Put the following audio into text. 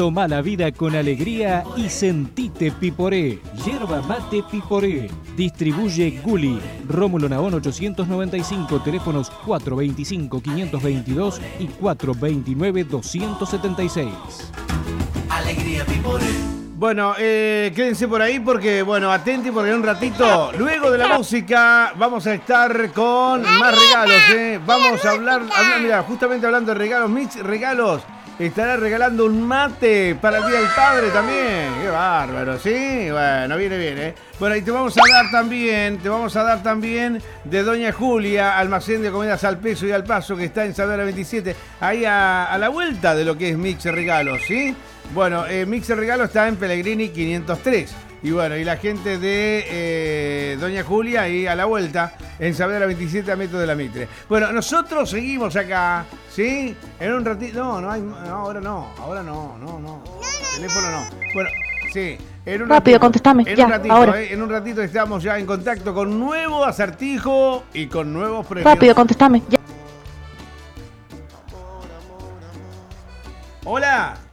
Toma la vida con alegría y sentite Piporé. Yerba mate Piporé. Distribuye Guli. Rómulo Nahón 895, teléfonos 425-522 y 429-276. Alegría Piporé. Bueno, quédense por ahí porque, bueno, atenti porque en un ratito, luego de la música, vamos a estar con más regalos, ¿eh? Vamos a hablar, mira, justamente hablando de regalos, mis regalos, estará regalando un mate para el Día del Padre también. Qué bárbaro, ¿sí? Bueno, viene bien, ¿eh? Bueno, y te vamos a dar también de Doña Julia, almacén de comidas al peso y al paso, que está en Saavedra 27, ahí a la vuelta de lo que es Mix Regalos, ¿sí? Bueno, Mix Regalo está en Pellegrini 503. Y bueno, y la gente de Doña Julia ahí a la vuelta, en Saavedra 27 a metros de la Mitre. Bueno, nosotros seguimos acá, ¿sí? En un ratito. Ahora no. Teléfono no. Bueno, sí. En un Rápido, ratito, contestame. En Ya, un ratito, ahora. en un ratito estamos ya en contacto con nuevo acertijo y con nuevos premios. Rápido, contestame. Ya. Hola.